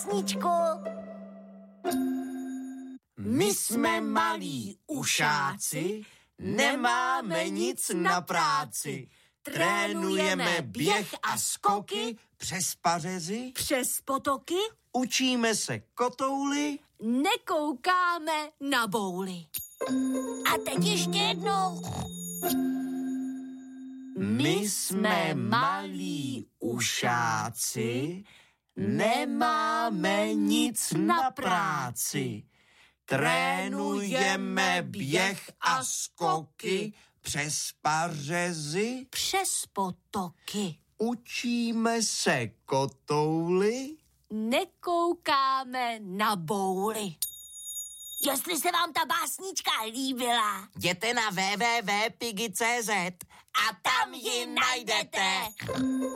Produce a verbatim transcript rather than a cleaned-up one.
básničku. My jsme malí ušáci, nemáme nic na práci. Trénujeme běh a skoky přes pařezy, Přes potoky učíme se kotouly. nekoukáme na bouly. A teď ještě jednou. My jsme malí ušáci, nemáme nic na práci. Trénujeme běh a skoky přes pařezy, Přes potoky učíme se kotouly. nekoukáme na bouly. Jestli se vám ta básnička líbila, Jděte na w w w tečka pigi tečka c z a tam ji najdete.